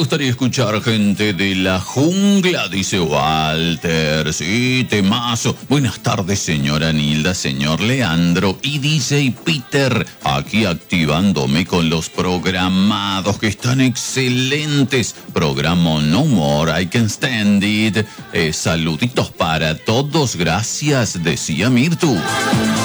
gustaría escuchar, gente de la jungla? Dice Walter. Sí, temazo. Buenas tardes, señora Nilda, señor Leandro y DJ Peter. Aquí activándome con los programados que están excelentes. Programa No More, I Can Stand It. Saluditos para todos. Gracias, decía Mirtu.